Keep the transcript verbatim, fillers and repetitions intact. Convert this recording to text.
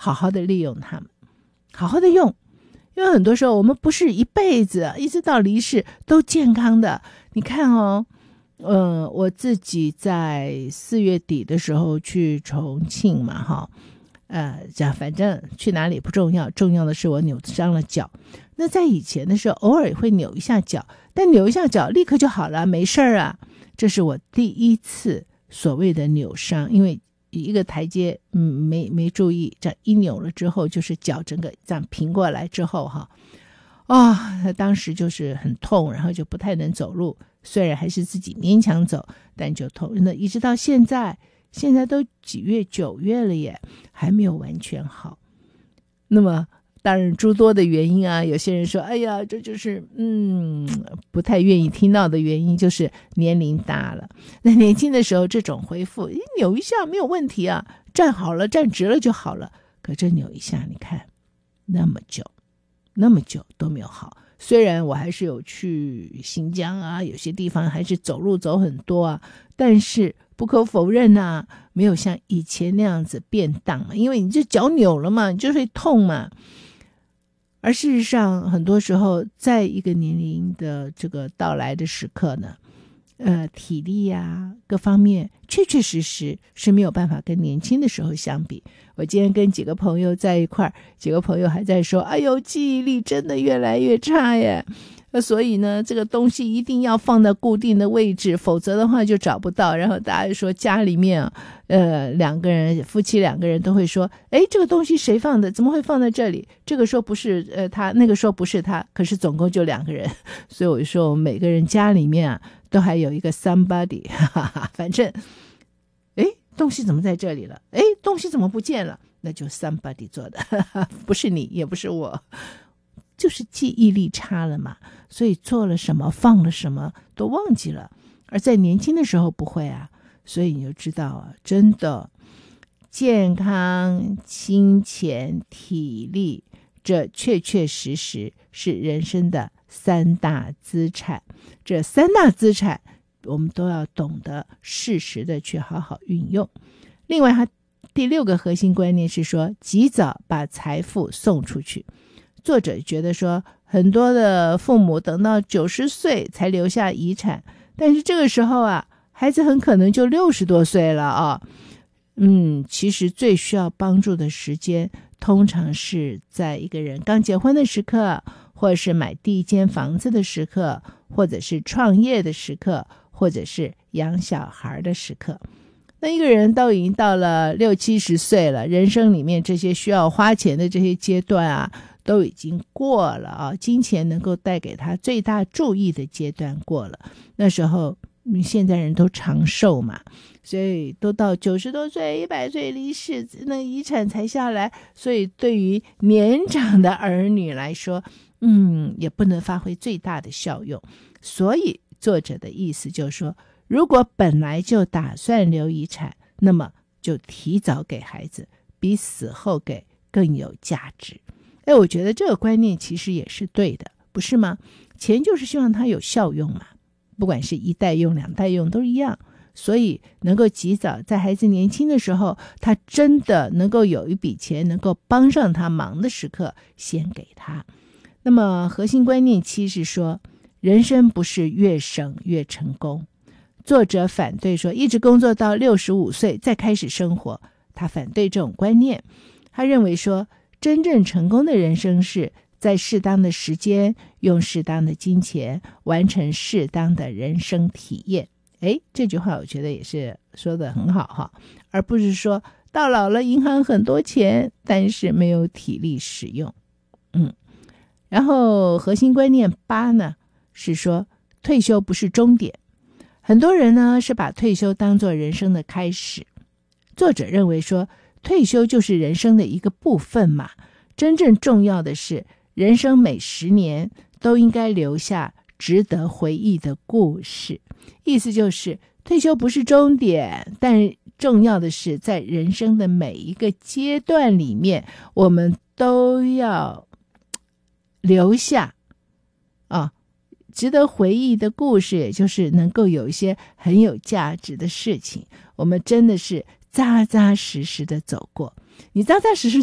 好好的利用它们，好好的用。因为很多时候我们不是一辈子一直到离世都健康的。你看哦，呃，我自己在四月底的时候去重庆嘛，哈，呃，这样反正去哪里不重要，重要的是我扭伤了脚。那在以前的时候，偶尔会扭一下脚，但扭一下脚立刻就好了，没事儿啊。这是我第一次所谓的扭伤，因为一个台阶，嗯，没没注意，这样一扭了之后，就是脚整个这样平过来之后，哈，啊、哦，当时就是很痛，然后就不太能走路。虽然还是自己勉强走，但就痛。那一直到现在，现在都几月九月了耶，还没有完全好。那么当然诸多的原因啊，有些人说哎呀，这就是嗯不太愿意听到的原因，就是年龄大了。那年轻的时候这种恢复扭一下没有问题啊，站好了站直了就好了。可这扭一下你看那么久那么久都没有好。虽然我还是有去新疆啊，有些地方还是走路走很多啊，但是不可否认啊，没有像以前那样子变当嘛，因为你这脚扭了嘛，你就会痛嘛。而事实上很多时候在一个年龄的这个到来的时刻呢，呃，体力啊各方面确确实实是没有办法跟年轻的时候相比。我今天跟几个朋友在一块儿，几个朋友还在说哎呦记忆力真的越来越差耶，所以呢这个东西一定要放在固定的位置，否则的话就找不到。然后大家说家里面呃两个人夫妻两个人都会说哎这个东西谁放的，怎么会放在这里，这个说不是呃他，那个说不是他，可是总共就两个人。所以我就说我们每个人家里面啊都还有一个 somebody 哈哈，反正哎东西怎么在这里了，哎东西怎么不见了，那就 somebody 做的，哈哈，不是你也不是我，就是记忆力差了嘛，所以做了什么放了什么都忘记了。而在年轻的时候不会啊，所以你就知道啊，真的健康金钱体力，这确确实实是人生的三大资产。这三大资产我们都要懂得适时的去好好运用。另外它第六个核心观念是说及早把财富送出去。作者觉得说很多的父母等到九十岁才留下遗产，但是这个时候啊孩子很可能就六十多岁了啊。嗯，其实最需要帮助的时间通常是在一个人刚结婚的时刻，或者是买第一间房子的时刻，或者是创业的时刻，或者是养小孩的时刻。那一个人都已经到了六七十岁了，人生里面这些需要花钱的这些阶段啊都已经过了啊，金钱能够带给他最大注意的阶段过了。那时候现在人都长寿嘛，所以都到九十多岁一百岁离世，那遗产才下来。所以对于年长的儿女来说嗯，也不能发挥最大的效用。所以作者的意思就是说，如果本来就打算留遗产，那么就提早给孩子，比死后给更有价值。哎，我觉得这个观念其实也是对的，不是吗？钱就是希望它有效用嘛，不管是一代用两代用都一样。所以能够及早在孩子年轻的时候，他真的能够有一笔钱能够帮上他忙的时刻，先给他。那么核心观念七是说，人生不是越省越成功。作者反对说一直工作到六十五岁再开始生活，他反对这种观念。他认为说真正成功的人生是在适当的时间用适当的金钱完成适当的人生体验。诶，这句话我觉得也是说得很好哈，而不是说到老了银行很多钱但是没有体力使用。嗯，然后核心观念八呢是说退休不是终点。很多人呢是把退休当作人生的开始。作者认为说退休就是人生的一个部分嘛，真正重要的是人生每十年都应该留下值得回忆的故事。意思就是退休不是终点，但重要的是在人生的每一个阶段里面，我们都要留下啊值得回忆的故事，也就是能够有一些很有价值的事情，我们真的是扎扎实实的走过。你扎扎实实